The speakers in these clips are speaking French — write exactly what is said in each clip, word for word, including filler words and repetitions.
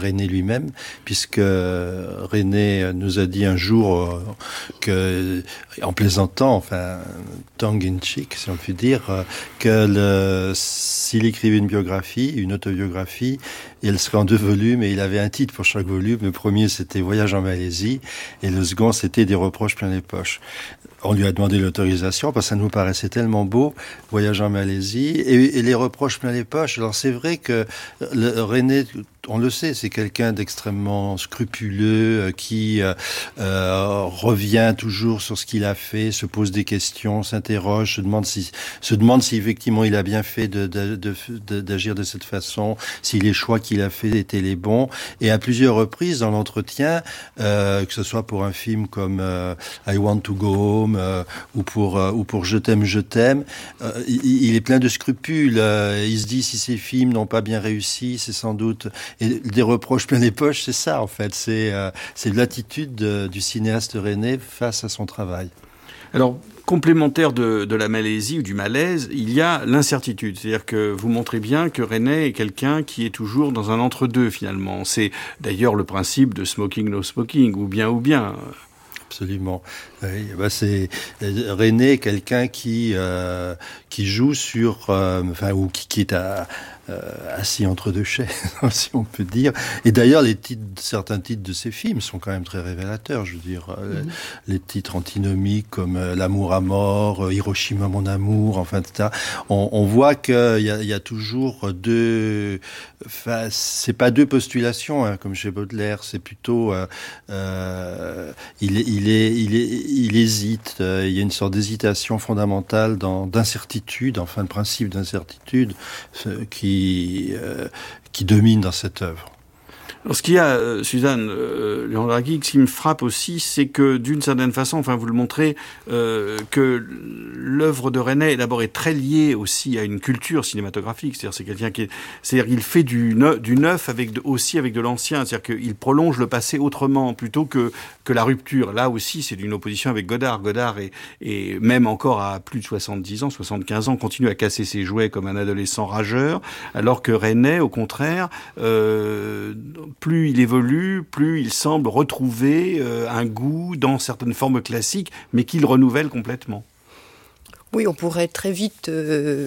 René lui-même, puisque René nous a dit un jour que, en plaisantant, enfin, tongue in cheek, si on peut dire, que le, s'il écrivait une biographie, une autobiographie, elle serait en deux volumes et il avait un titre pour chaque volume. Le premier, c'était Voyage en Malaisie et le second, c'était Des reproches plein les poches. On lui a demandé l'autorisation parce que ça nous paraissait tellement beau, Voyage en Malaisie, et, et les reproches plein les poches. Alors c'est vrai que le, René, on le sait, c'est quelqu'un d'extrêmement scrupuleux, euh, qui euh, euh, revient toujours sur ce qu'il a fait, se pose des questions, s'interroge, se demande si, se demande si effectivement il a bien fait de, de, de, de, d'agir de cette façon, si les choix qu'il a fait étaient les bons. Et à plusieurs reprises dans l'entretien, euh, que ce soit pour un film comme euh, I Want to Go Home, Euh, ou pour euh, ou pour Je t'aime, je t'aime, euh, il, il est plein de scrupules. Euh, il se dit si ces films n'ont pas bien réussi, c'est sans doute et des reproches plein les poches. C'est ça en fait. C'est euh, c'est l'attitude de, du cinéaste René face à son travail. Alors, complémentaire de, de la Malaisie ou du malaise, il y a l'incertitude. C'est-à-dire que vous montrez bien que René est quelqu'un qui est toujours dans un entre-deux finalement. C'est d'ailleurs le principe de smoking no smoking, ou bien ou bien. Absolument. Oui, bah c'est René, quelqu'un qui euh, qui joue sur, euh, enfin ou qui, qui est à, euh, assis entre deux chaises, si on peut dire. Et d'ailleurs, les titres, certains titres de ses films sont quand même très révélateurs. Je veux dire, mm-hmm. les, les titres antinomiques comme euh, L'amour à mort, euh, Hiroshima mon amour, enfin, et cetera. On, on voit qu'il y a, il y a toujours deux. Enfin, c'est pas deux postulations, hein, comme chez Baudelaire. C'est plutôt, euh, euh, il, il est, il est, il hésite. Euh, il y a une sorte d'hésitation fondamentale, dans, d'incertitude, enfin, le principe d'incertitude euh, qui, euh, qui domine dans cette œuvre. Alors, ce qu'il y a, euh, Suzanne, euh, Léon Draghi, ce qui me frappe aussi, c'est que d'une certaine façon, enfin vous le montrez, euh, que l'œuvre de René d'abord est très liée aussi à une culture cinématographique. C'est-à-dire c'est quelqu'un qui est, c'est-à-dire qu'il fait du neuf, du neuf avec de, aussi avec de l'ancien. C'est-à-dire qu'il prolonge le passé autrement plutôt que que la rupture. Là aussi, c'est d'une opposition avec Godard. Godard est, est même encore à plus de soixante-dix ans, soixante-quinze ans, continue à casser ses jouets comme un adolescent rageur, alors que René, au contraire, euh, plus il évolue, plus il semble retrouver euh, un goût dans certaines formes classiques, mais qu'il renouvelle complètement. Oui, on pourrait très vite euh,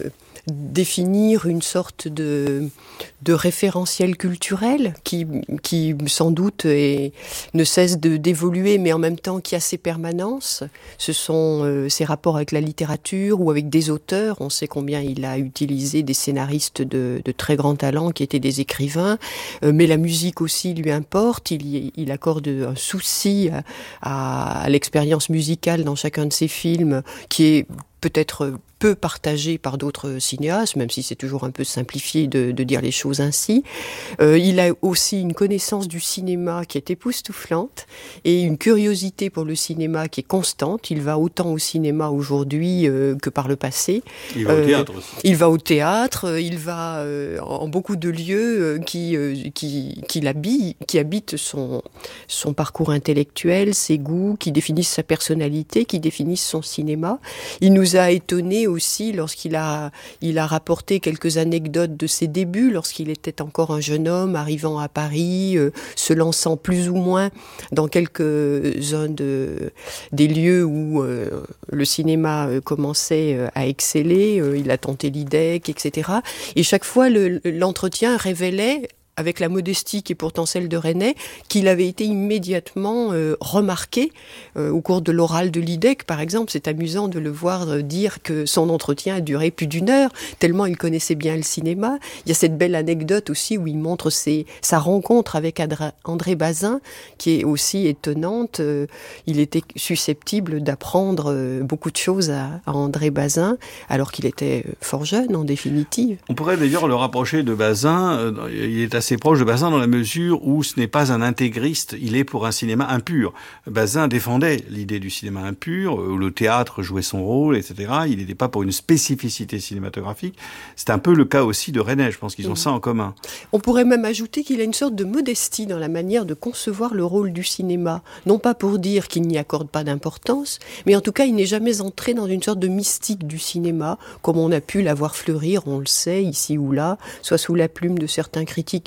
définir une sorte de, de référentiel culturel qui, qui sans doute est, ne cesse de, d'évoluer, mais en même temps qui a ses permanences. Ce sont euh, ses rapports avec la littérature ou avec des auteurs. On sait combien il a utilisé des scénaristes de, de très grand talent qui étaient des écrivains, euh, mais la musique aussi lui importe. Il, il accorde un souci à, à, à l'expérience musicale dans chacun de ses films qui est peut-être peu partagé par d'autres cinéastes, même si c'est toujours un peu simplifié de, de dire les choses ainsi. Euh, il a aussi une connaissance du cinéma qui est époustouflante et une curiosité pour le cinéma qui est constante. Il va autant au cinéma aujourd'hui euh, que par le passé. Il va euh, au théâtre aussi. Il va au théâtre, il va euh, en beaucoup de lieux euh, qui, euh, qui, qui, l'habillent, qui habitent son, son parcours intellectuel, ses goûts, qui définissent sa personnalité, qui définissent son cinéma. Il nous a étonnés aussi lorsqu'il a, il a rapporté quelques anecdotes de ses débuts, lorsqu'il était encore un jeune homme arrivant à Paris, euh, se lançant plus ou moins dans quelques-uns de, des lieux où euh, le cinéma euh, commençait euh, à exceller. Euh, il a tenté l'I D E C, et cetera. Et chaque fois, le, l'entretien révélait, avec la modestie qui est pourtant celle de René, qu'il avait été immédiatement euh, remarqué euh, au cours de l'oral de l'I D E C, par exemple. C'est amusant de le voir euh, dire que son entretien a duré plus d'une heure, tellement il connaissait bien le cinéma. Il y a cette belle anecdote aussi où il montre ses, sa rencontre avec Adra, André Bazin, qui est aussi étonnante. Euh, il était susceptible d'apprendre euh, beaucoup de choses à, à André Bazin, alors qu'il était fort jeune, en définitive. On pourrait d'ailleurs le rapprocher de Bazin. Euh, il est assez proche de Bazin dans la mesure où ce n'est pas un intégriste, il est pour un cinéma impur. Bazin défendait l'idée du cinéma impur, où le théâtre jouait son rôle, et cetera. Il n'était pas pour une spécificité cinématographique. C'est un peu le cas aussi de René, je pense qu'ils ont mmh. ça en commun. On pourrait même ajouter qu'il a une sorte de modestie dans la manière de concevoir le rôle du cinéma. Non pas pour dire qu'il n'y accorde pas d'importance, mais en tout cas, il n'est jamais entré dans une sorte de mystique du cinéma, comme on a pu la voir fleurir, on le sait, ici ou là, soit sous la plume de certains critiques qui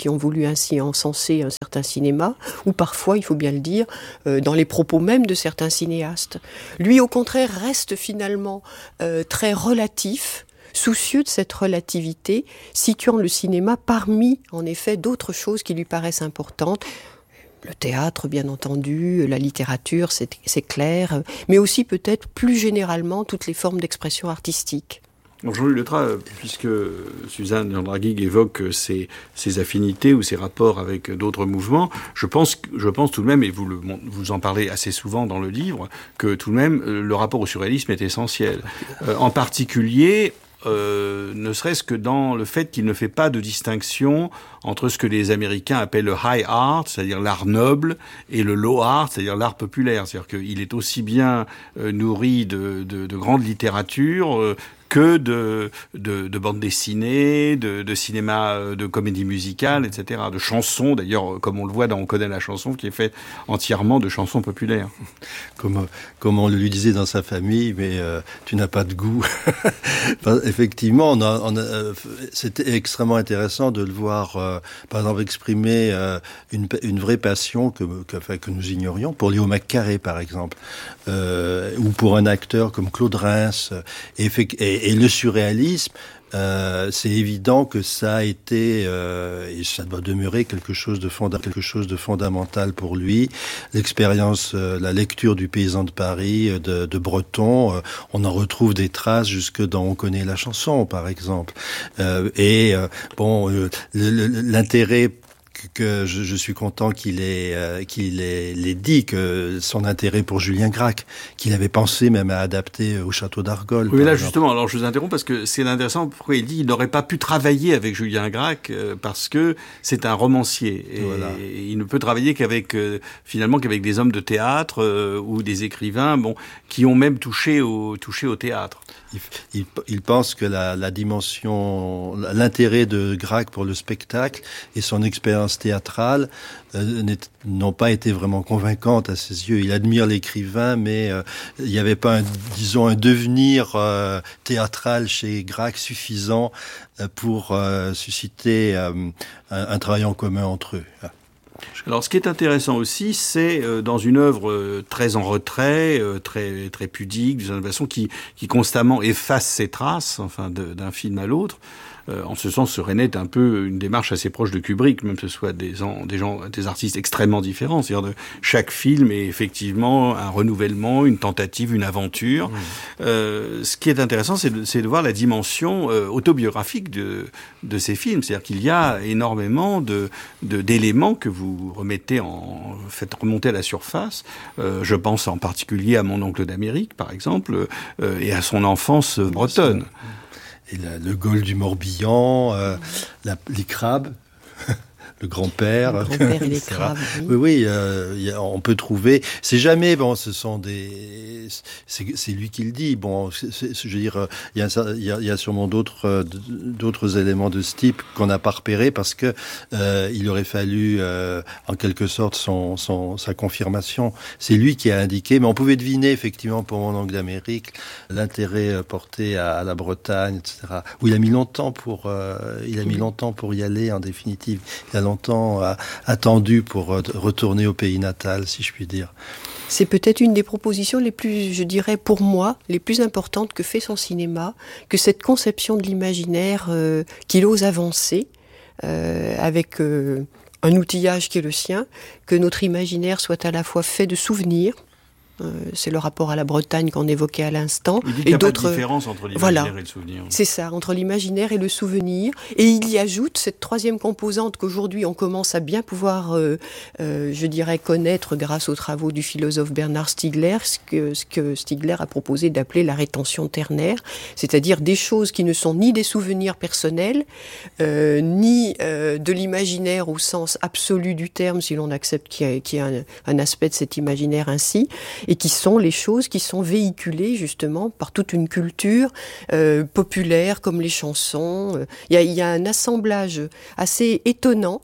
qui ont voulu ainsi encenser un certain cinéma, ou parfois, il faut bien le dire, euh, dans les propos même de certains cinéastes. Lui, au contraire, reste finalement euh, très relatif, soucieux de cette relativité, situant le cinéma parmi, en effet, d'autres choses qui lui paraissent importantes. Le théâtre, bien entendu, la littérature, c'est, c'est clair, mais aussi peut-être plus généralement toutes les formes d'expression artistique. Donc Jean-Louis Letras, puisque Suzanne Landragig évoque ses, ses affinités ou ses rapports avec d'autres mouvements, je pense, je pense tout de même, et vous, le, vous en parlez assez souvent dans le livre, que tout de même le rapport au surréalisme est essentiel. Euh, en particulier, Euh, ne serait-ce que dans le fait qu'il ne fait pas de distinction entre ce que les Américains appellent le high art, c'est-à-dire l'art noble, et le low art, c'est-à-dire l'art populaire. C'est-à-dire qu'il est aussi bien euh, nourri de, de, de grande littérature euh, que de, de, de bande dessinée, de, de cinéma, de comédie musicale, et cetera, de chansons, d'ailleurs, comme on le voit dans On connaît la chanson, qui est faite entièrement de chansons populaires. Comme, comme on le lui disait dans sa famille, mais euh, tu n'as pas de goût. Enfin, effectivement, on a, on a, euh, c'était extrêmement intéressant de le voir, euh, par exemple, exprimer euh, une, une vraie passion que, que, enfin, que nous ignorions, pour Léo McCarré, par exemple, euh, ou pour un acteur comme Claude Reims, et, et Et le surréalisme, euh, c'est évident que ça a été, euh, et ça doit demeurer quelque chose de fonda- quelque chose de fondamental pour lui. L'expérience, euh, la lecture du Paysan de Paris, de, de Breton, euh, on en retrouve des traces jusque dans On connaît la chanson, par exemple. Euh, et euh, bon, euh, le, le, l'intérêt que je, je suis content qu'il ait, euh, qu'il ait, l'ait dit, que son intérêt pour Julien Gracq, qu'il avait pensé même à adapter au Château d'Argol. Oui, là exemple. Justement, alors je vous interromps parce que c'est intéressant pourquoi il dit qu'il n'aurait pas pu travailler avec Julien Gracq euh, parce que c'est un romancier et, voilà. et il ne peut travailler qu'avec euh, finalement qu'avec des hommes de théâtre euh, ou des écrivains, bon, qui ont même touché au touché au théâtre. Il, il, il pense que la, la dimension, l'intérêt de Gracq pour le spectacle et son expérience théâtrale euh, n'ont pas été vraiment convaincantes à ses yeux. Il admire l'écrivain, mais euh, il n'y avait pas, un, disons, un devenir euh, théâtral chez Gracq suffisant euh, pour euh, susciter euh, un, un travail en commun entre eux. Alors, ce qui est intéressant aussi, c'est euh, dans une œuvre euh, très en retrait, euh, très très pudique, d'une façon qui qui constamment efface ses traces, enfin, de, d'un film à l'autre. Euh, en ce sens, ce René est un peu une démarche assez proche de Kubrick, même que ce soit des, des gens, des artistes extrêmement différents. C'est-à-dire de chaque film est effectivement un renouvellement, une tentative, une aventure. Mmh. Euh, ce qui est intéressant, c'est de, c'est de voir la dimension euh, autobiographique de de ces films. C'est-à-dire qu'il y a énormément de, de d'éléments que vous remettez en, faites remonter à la surface. Euh, je pense en particulier à Mon oncle d'Amérique, par exemple, euh, et à son enfance bretonne. Et la, le Gaulle du Morbihan, euh, la, les crabes, le grand-père. Le grand-père et les crabes. Oui, oui, euh, y a, on peut trouver. C'est jamais bon. Ce sont des. C'est, c'est lui qui le dit. Bon, c'est, c'est, je veux dire, il y a, il y a, il y a sûrement d'autres, d'autres éléments de ce type qu'on n'a pas repérés parce que euh, il aurait fallu, euh, en quelque sorte, son, son, sa confirmation. C'est lui qui a indiqué, mais on pouvait deviner effectivement pour Mon oncle d'Amérique l'intérêt porté à, à la Bretagne, et cetera. Où il a mis longtemps pour, euh, il a mis longtemps pour y aller. En définitive, il a longtemps attendu pour retourner au pays natal, si je puis dire. C'est peut-être une des propositions les plus, je dirais pour moi, les plus importantes que fait son cinéma, que cette conception de l'imaginaire euh, qu'il ose avancer euh, avec euh, un outillage qui est le sien, que notre imaginaire soit à la fois fait de souvenirs. Euh, c'est le rapport à la Bretagne qu'on évoquait à l'instant. Il dit qu'il n'y a pas de différence entre l'imaginaire voilà. et le souvenir. C'est ça, entre l'imaginaire et le souvenir. Et il y ajoute cette troisième composante qu'aujourd'hui on commence à bien pouvoir, euh, euh, je dirais, connaître grâce aux travaux du philosophe Bernard Stiegler, ce que, ce que Stiegler a proposé d'appeler la rétention ternaire, c'est-à-dire des choses qui ne sont ni des souvenirs personnels, euh, ni euh, de l'imaginaire au sens absolu du terme, si l'on accepte qu'il y a, qu'il y a un, un aspect de cet imaginaire ainsi, et qui sont les choses qui sont véhiculées justement par toute une culture euh, populaire comme les chansons. Il y a, il y a un assemblage assez étonnant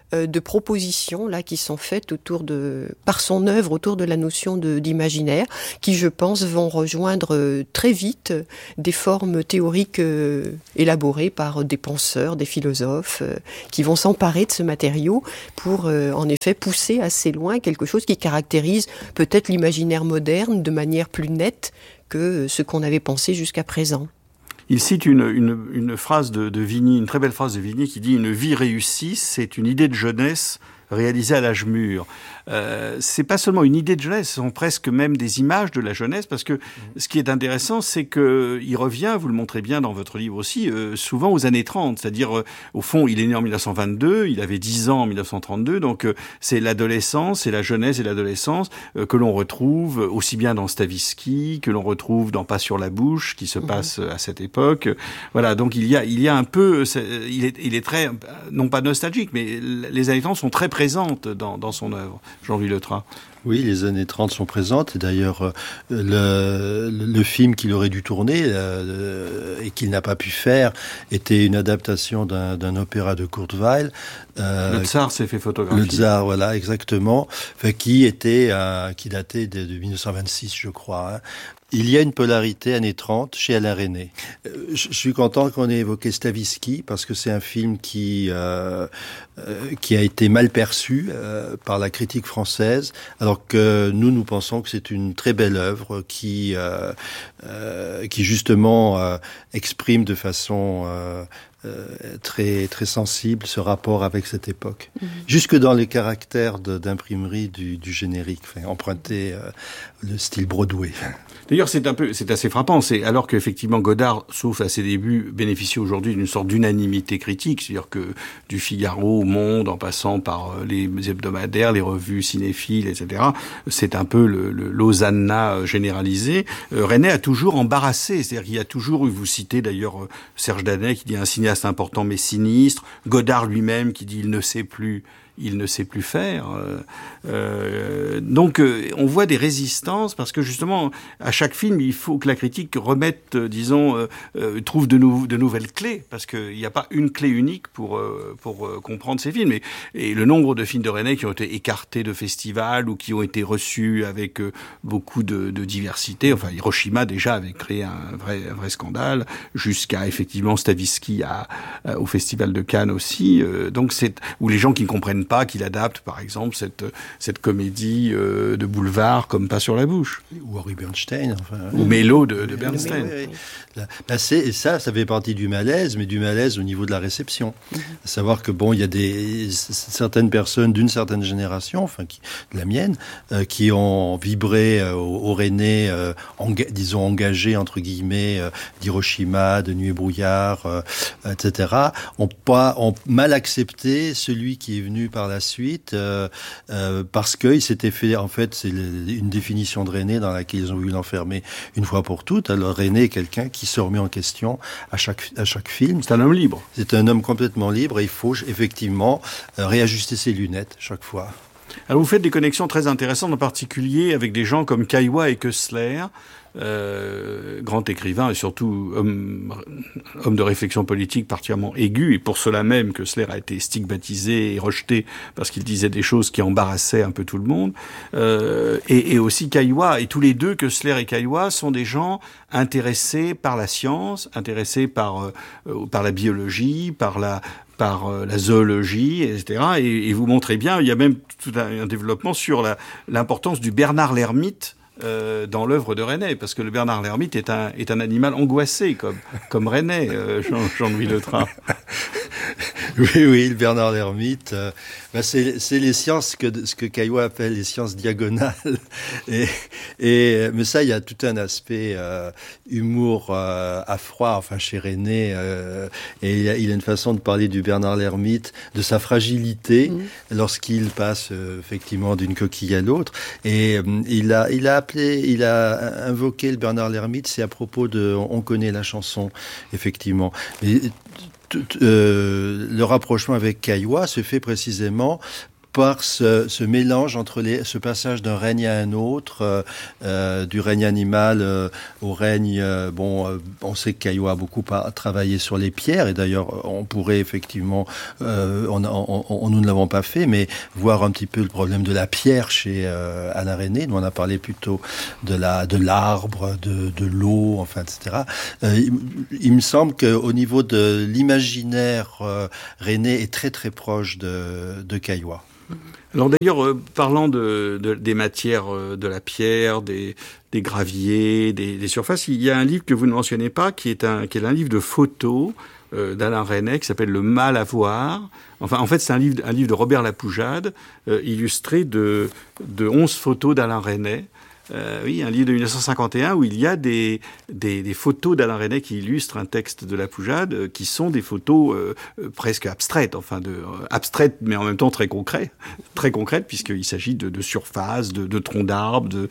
euh, de propositions là qui sont faites autour de, par son œuvre, autour de la notion de, d'imaginaire, qui, je pense, vont rejoindre euh, très vite euh, des formes théoriques euh, élaborées par des penseurs, des philosophes, euh, qui vont s'emparer de ce matériau pour, euh, en effet, pousser assez loin quelque chose qui caractérise peut-être l'imaginaire moderne de manière plus nette que ce qu'on avait pensé jusqu'à présent. Il cite une, une, une phrase de, de Vigny, une très belle phrase de Vigny qui dit « Une vie réussie, c'est une idée de jeunesse réalisée à l'âge mûr ». Euh, c'est pas seulement une idée de jeunesse, ce sont presque même des images de la jeunesse, parce que ce qui est intéressant, c'est que il revient, vous le montrez bien dans votre livre aussi, euh, souvent aux années trente, c'est-à-dire, euh, au fond, il est né en mille neuf cent vingt-deux, il avait dix ans en mille neuf cent trente-deux, donc euh, c'est l'adolescence, c'est la jeunesse et l'adolescence euh, que l'on retrouve aussi bien dans Stavisky, que l'on retrouve dans Pas sur la bouche, qui se passe à cette époque. Voilà, donc il y a, il y a un peu, il est, il est très, non pas nostalgique, mais les années trente sont très présentes dans, dans son œuvre. Jean-Louis Leutrat. Oui, les années trente sont présentes. Et d'ailleurs, le, le film qu'il aurait dû tourner euh, et qu'il n'a pas pu faire était une adaptation d'un, d'un opéra de Kurt Weill. Euh, le Tsar s'est fait photographier. Le Tsar, voilà, exactement. Enfin, qui était, euh, qui datait de, de mille neuf cent vingt-six, je crois. Hein. Il y a une polarité années trente chez Alain Resnais. Je suis content qu'on ait évoqué Stavisky parce que c'est un film qui euh, euh, qui a été mal perçu euh, par la critique française, alors que nous nous pensons que c'est une très belle œuvre qui euh, euh, qui justement euh, exprime de façon euh, Euh, très très sensible ce rapport avec cette époque, mmh. jusque dans les caractères de, d'imprimerie du, du générique, enfin, emprunté euh, le style Broadway. D'ailleurs, c'est un peu, c'est assez frappant. C'est alors qu'effectivement Godard, sauf à ses débuts, bénéficie aujourd'hui d'une sorte d'unanimité critique, c'est-à-dire que du Figaro au Monde, en passant par les hebdomadaires, les revues cinéphiles, et cetera, c'est un peu le, le l'Hosanna généralisé. Euh, Resnais a toujours embarrassé, c'est-à-dire qu'il y a toujours eu, vous citez d'ailleurs Serge Danet qui dit un cinéaste important mais sinistre, Godard lui-même qui dit il ne sait plus, il ne sait plus faire. Euh, euh, donc euh, on voit des résistances parce que justement à chaque film il faut que la critique remette, euh, disons, euh, euh, trouve de, nou- de nouvelles clés parce qu'il n'y a pas une clé unique pour euh, pour euh, comprendre ces films. Et, et le nombre de films de Resnais qui ont été écartés de festivals ou qui ont été reçus avec euh, beaucoup de, de diversité. Enfin, Hiroshima déjà avait créé un vrai un vrai scandale, jusqu'à effectivement Stavisky à, à, au Festival de Cannes aussi. Euh, donc c'est où les gens qui ne comprennent pas qu'il adapte, par exemple, cette, cette comédie euh, de boulevard comme Pas sur la bouche. Ou Henri Bernstein. Enfin, ou Mélo de, de Bernstein. Oui, oui, oui. Là, c'est, et ça, ça fait partie du malaise, mais du malaise au niveau de la réception. Mm-hmm. À savoir que, bon, il y a des, certaines personnes d'une certaine génération, enfin, qui, de la mienne, euh, qui ont vibré euh, au, au Resnais, euh, enga- disons, engagé, entre guillemets, euh, d'Hiroshima, de Nuit et brouillard, euh, et cetera, ont, pas, ont mal accepté celui qui est venu par la suite, euh, euh, parce qu'il s'était fait, en fait, c'est le, une définition de Resnais dans laquelle ils ont voulu l'enfermer une fois pour toutes. Alors Resnais est quelqu'un qui se remet en question à chaque, à chaque film. C'est un homme libre. C'est un homme complètement libre et il faut effectivement euh, réajuster ses lunettes chaque fois. Alors vous faites des connexions très intéressantes, en particulier avec des gens comme Caillois et Koestler, euh, grand écrivain et surtout homme, homme de réflexion politique particulièrement aigu, et pour cela même Koestler a été stigmatisé et rejeté parce qu'il disait des choses qui embarrassaient un peu tout le monde, euh, et, et aussi Caillois, et tous les deux, Koestler et Caillois, sont des gens intéressés par la science, intéressés par, euh, par la biologie, par la par euh, la zoologie, et cetera. Et, et vous montrez bien, il y a même tout un, un développement sur la, l'importance du Bernard l'ermite euh, dans l'œuvre de Resnais, parce que le Bernard l'ermite est un, est un animal angoissé, comme, comme Resnais, euh, Jean, Jean-Louis Leutrat. Oui, oui, le Bernard l'ermite, euh, ben c'est, c'est les sciences que ce que Caillois appelle les sciences diagonales. Et, et mais ça, il y a tout un aspect euh, humour euh, à froid, enfin chez Resnais, euh, et il y, a, il a une façon de parler du Bernard l'ermite, de sa fragilité mmh. lorsqu'il passe euh, effectivement d'une coquille à l'autre. Et euh, il a, il a appelé, il a invoqué le Bernard l'ermite. C'est à propos de, on connaît la chanson, effectivement. Mais, Tout, euh, le rapprochement avec Caillois se fait précisément par ce, ce mélange entre les, ce passage d'un règne à un autre, euh, euh, du règne animal euh, au règne. Euh, bon, euh, on sait que Caillois a beaucoup à travailler sur les pierres, et d'ailleurs, on pourrait effectivement, euh, on, on, on, nous ne l'avons pas fait, mais voir un petit peu le problème de la pierre chez euh, Alain Resnais. Nous, on a parlé plutôt de la, de l'arbre, de, de l'eau, enfin, et cetera. Euh, il, il me semble qu'au niveau de l'imaginaire, euh, Resnais est très très proche de, de Caillois. Alors d'ailleurs, euh, parlant de, de, des matières, euh, de la pierre, des, des graviers, des, des surfaces, il y a un livre que vous ne mentionnez pas, qui est un, qui est un livre de photos euh, d'Alain Resnais, qui s'appelle Le Mal à voir. Enfin, en fait, c'est un livre, un livre de Robert Lapoujade, euh, illustré de, de onze photos d'Alain Resnais. Euh, oui, un livre de mille neuf cent cinquante et un où il y a des, des, des photos d'Alain Resnais qui illustrent un texte de Lapoujade, euh, qui sont des photos euh, euh, presque abstraites, enfin de euh, abstraites, mais en même temps très concrètes, très concrètes, puisqu'il s'agit de, de surfaces, de, de troncs d'arbres, de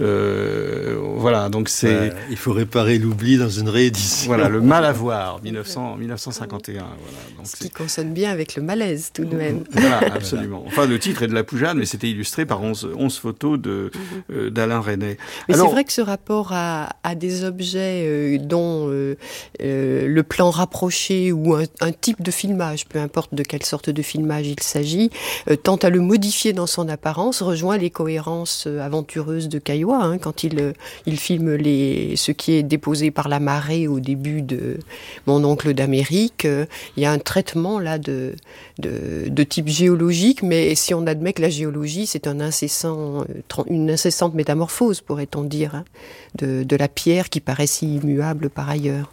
euh, voilà. Donc c'est. Ouais, il faut réparer l'oubli dans une réédition. Voilà, Le Mal à voir, mille neuf cents, mille neuf cent cinquante et un. Voilà, donc ce qui consonne bien avec le malaise, tout de même. Voilà, absolument. Enfin, le titre est de Lapoujade, mais c'était illustré par onze, onze photos de euh, d'Alain Resnais. Mais Alors, c'est vrai que ce rapport à, à des objets euh, dont euh, euh, le plan rapproché ou un, un type de filmage, peu importe de quelle sorte de filmage il s'agit, euh, tend à le modifier dans son apparence, rejoint les cohérences euh, aventureuses de Caillois, hein, quand il, euh, il filme les, ce qui est déposé par la marée au début de Mon oncle d'Amérique. Euh, il y a un traitement là de, de, de type géologique, mais si on admet que la géologie c'est un incessant, une incessante métamorphose, pourrait-on dire, hein, de, de la pierre qui paraît si immuable par ailleurs.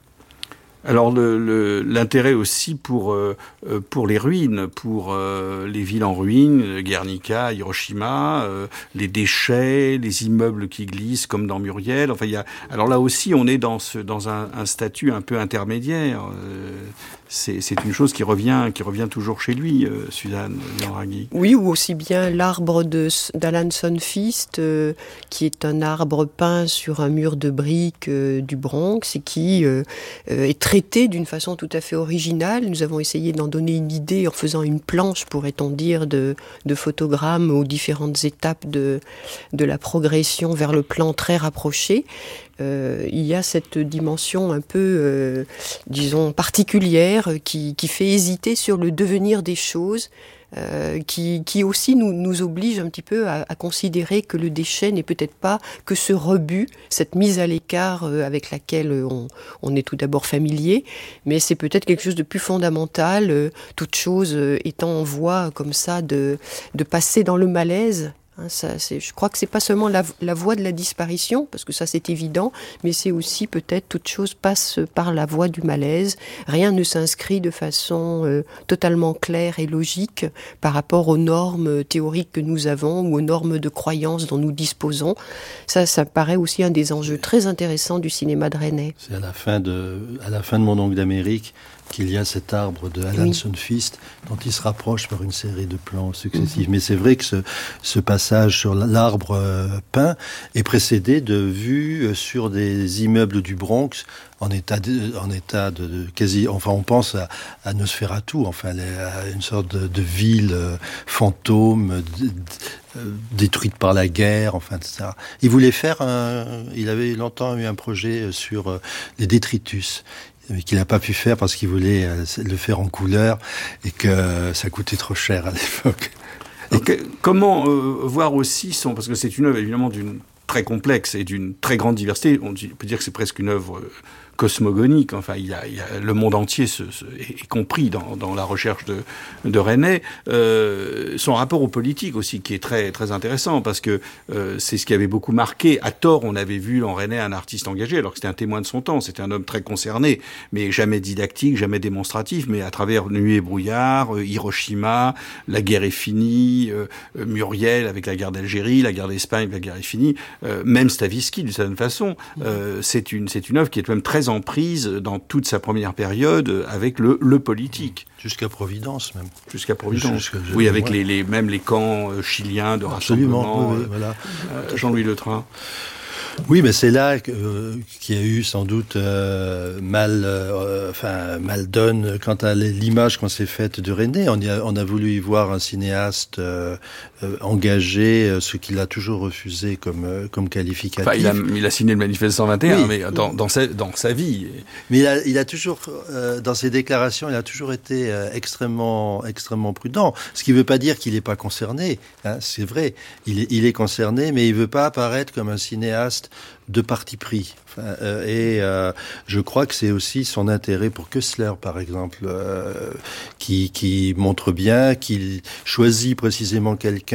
Alors le, le, l'intérêt aussi pour euh, pour les ruines, pour euh, les villes en ruines, Guernica, Hiroshima, euh, les déchets, les immeubles qui glissent comme dans Muriel. Enfin, il y a. Alors là aussi, on est dans ce dans un, un statut un peu intermédiaire. Euh, c'est, c'est une chose qui revient qui revient toujours chez lui, euh, Suzanne Liandraghi. Oui, ou aussi bien l'arbre de d'Alan Sonfist, euh, qui est un arbre peint sur un mur de briques euh, du Bronx et qui euh, est très traité d'une façon tout à fait originale. Nous avons essayé d'en donner une idée en faisant une planche, pourrait-on dire, de, de photogrammes aux différentes étapes de, de la progression vers le plan très rapproché. Euh, il y a cette dimension un peu, euh, disons, particulière qui, qui fait hésiter sur le devenir des choses. Euh, qui, qui aussi nous, nous oblige un petit peu à, à considérer que le déchet n'est peut-être pas que ce rebut, cette mise à l'écart euh, avec laquelle on, on est tout d'abord familier, mais c'est peut-être quelque chose de plus fondamental, euh, toute chose euh, étant en voie comme ça de, de passer dans le malaise. Hein, ça, c'est, je crois que c'est pas seulement la, la voie de la disparition, parce que ça c'est évident, mais c'est aussi peut-être toute chose passe par la voie du malaise. Rien ne s'inscrit de façon euh, totalement claire et logique par rapport aux normes théoriques que nous avons ou aux normes de croyance dont nous disposons. Ça, ça paraît aussi un des enjeux très intéressants du cinéma de Resnais. C'est à la fin de, à la fin de Mon oncle d'Amérique qu'il y a cet arbre de Alan oui. Sonfist dont il se rapproche par une série de plans successifs. Mm-hmm. Mais c'est vrai que ce, ce passage sur l'arbre euh, peint est précédé de vues sur des immeubles du Bronx en état de, en état de, de quasi, enfin on pense à, à Nosferatu, enfin à une sorte de, de ville euh, fantôme de, de, euh, détruite par la guerre, enfin et cetera. Il voulait faire un, il avait longtemps eu un projet sur euh, les détritus, mais qu'il n'a pas pu faire parce qu'il voulait euh, le faire en couleur et que ça coûtait trop cher à l'époque. Et que, comment euh, voir aussi son, parce que c'est une œuvre évidemment d'une très complexe et d'une très grande diversité. On peut dire que c'est presque une œuvre euh, cosmogonique. Enfin, il y a, il y a le monde entier se, se, est compris dans, dans la recherche de, de Resnais. Euh, son rapport aux politiques aussi, qui est très très intéressant, parce que euh, c'est ce qui avait beaucoup marqué. À tort, on avait vu en Resnais un artiste engagé, alors que c'était un témoin de son temps. C'était un homme très concerné, mais jamais didactique, jamais démonstratif. Mais à travers Nuit et brouillard, euh, Hiroshima, La guerre est finie, euh, Muriel avec la guerre d'Algérie, la guerre d'Espagne, la guerre est finie. Euh, même Stavisky, d'une certaine façon, euh, c'est une c'est une œuvre qui est même très en prise dans toute sa première période avec le, le politique. Jusqu'à Providence, même. Jusqu'à Providence. Jusqu'à, oui, avec les, les, même les camps chiliens de Absolument, rassemblement. oui, oui, voilà. Euh, Jean-Louis Letrain. Oui, mais c'est là que, euh, qu'il y a eu sans doute euh, mal, euh, enfin mal donne quant à l'image qu'on s'est faite de René. On, y a, on a voulu y voir un cinéaste euh, euh, engagé, euh, ce qu'il a toujours refusé comme euh, comme qualificatif. Enfin, il a, il a signé le manifeste cent vingt et un, oui. mais dans, dans, sa, dans sa vie. Mais il a, il a toujours, euh, dans ses déclarations, il a toujours été euh, extrêmement, extrêmement prudent. Ce qui ne veut pas dire qu'il n'est pas concerné. Hein, c'est vrai, il est, il est concerné, mais il ne veut pas apparaître comme un cinéaste de parti pris. Enfin, euh, et euh, je crois que c'est aussi son intérêt pour Koestler, par exemple, euh, qui, qui montre bien qu'il choisit précisément quelqu'un